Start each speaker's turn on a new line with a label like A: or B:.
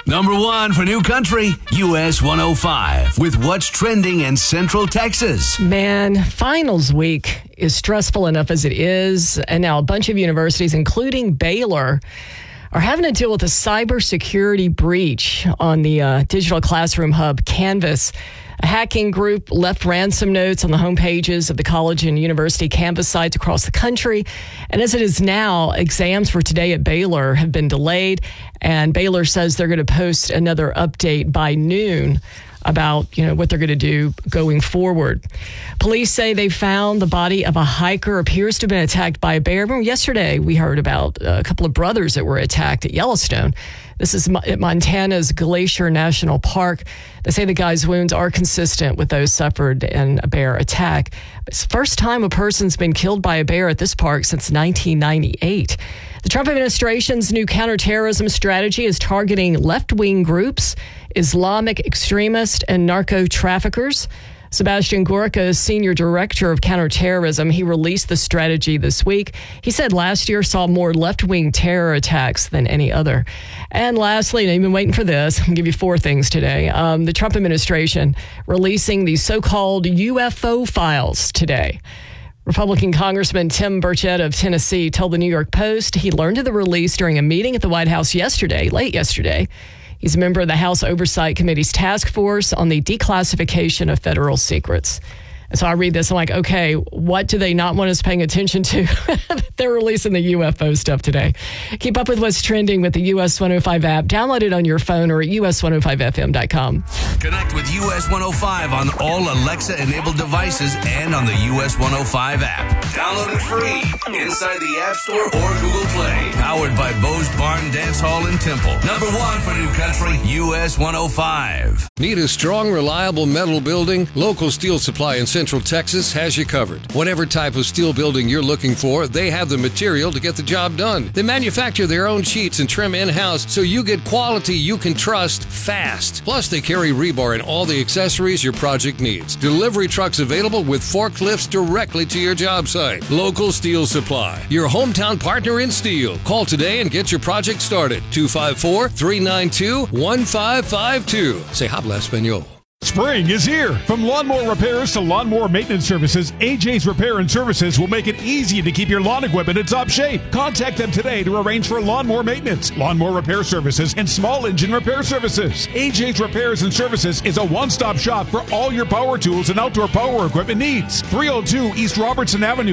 A: Number 1 for New Country, US 105, with what's trending in Central Texas.
B: Man, finals week is stressful enough as it is, and now a bunch of universities, including Baylor, are having to deal with a cybersecurity breach on the digital classroom hub Canvas. A hacking group left ransom notes on the homepages of the college and university Canvas sites across the country. And as it is now, exams for today at Baylor have been delayed. And Baylor says they're going to post another update by noon about, what they're going to do going forward. Police say they found the body of a hiker appears to have been attacked by a bear. Remember yesterday we heard about a couple of brothers that were attacked at Yellowstone. This is at Montana's Glacier National Park. They say the guy's wounds are consistent with those suffered in a bear attack. It's the first time a person's been killed by a bear at this park since 1998. The Trump administration's new counterterrorism strategy is targeting left-wing groups, Islamic extremists, and narco-traffickers. Sebastian Gorka is senior director of counterterrorism. He released the strategy this week. He said last year saw more left-wing terror attacks than any other. And lastly, and I've been waiting for this, I'm going to give you 4 things today. The Trump administration releasing the so-called UFO files today. Republican Congressman Tim Burchett of Tennessee told the New York Post he learned of the release during a meeting at the White House late yesterday. He's a member of the House Oversight Committee's task force on the declassification of federal secrets. And so I read this, I'm like, okay, what do they not want us paying attention to? They're releasing the UFO stuff today. Keep up with what's trending with the US 105 app. Download it on your phone or at us105fm.com.
A: Connect with US 105 on all Alexa-enabled devices and on the US 105 app. Download it free inside the App Store or Google Play. Powered by Bo's Barn Dance Hall in Temple. Number 1 for New Country, US 105.
C: Need a strong, reliable metal building? Local Steel Supply in Central Texas has you covered. Whatever type of steel building you're looking for, they have the material to get the job done. They manufacture their own sheets and trim in-house so you get quality you can trust fast. Plus, they carry rebar and all the accessories your project needs. Delivery trucks available with forklifts directly to your job site. Local Steel Supply, your hometown partner in steel. Call today and get your project started. 254-392-1552. Say habla español.
D: Spring is here. From lawnmower repairs to lawnmower maintenance services, AJ's Repair and Services will make it easy to keep your lawn equipment in top shape. Contact them today to arrange for lawnmower maintenance, lawnmower repair services, and small engine repair services. AJ's Repairs and Services is a one-stop shop for all your power tools and outdoor power equipment needs. 302 East Robertson Avenue.